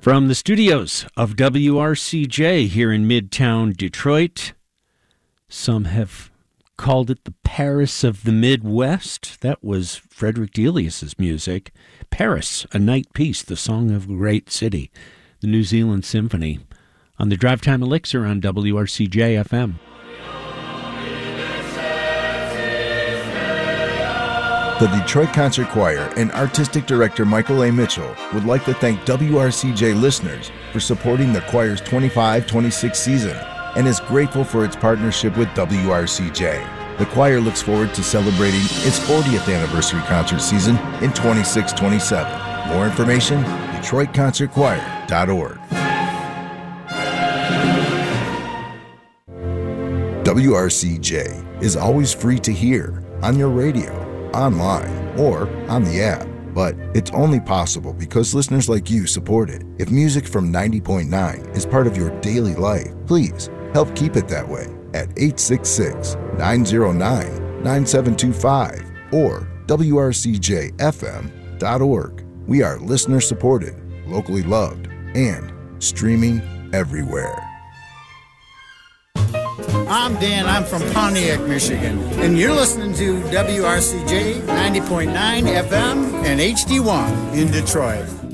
From the studios of WRCJ here in Midtown Detroit, some have called it the Paris of the Midwest. That was Frederick Delius's music. Paris, A Night Piece, the song of a great city. The New Zealand Symphony on the Drive Time Elixir on WRCJ FM. The Detroit Concert Choir and Artistic Director Michael A. Mitchell would like to thank WRCJ listeners for supporting the choir's 25-26 season and is grateful for its partnership with WRCJ. The choir looks forward to celebrating its 40th anniversary concert season in 26-27. More information, DetroitConcertChoir.org. WRCJ is always free to hear on your radio, online, or on the app. But it's only possible because listeners like you support it. If music from 90.9 is part of your daily life, please help keep it that way at 866-909-9725 or WRCJFM.org. We are listener supported, locally loved, and streaming everywhere. I'm Dan. I'm from Pontiac, Michigan. And you're listening to WRCJ 90.9 FM and HD1 in Detroit.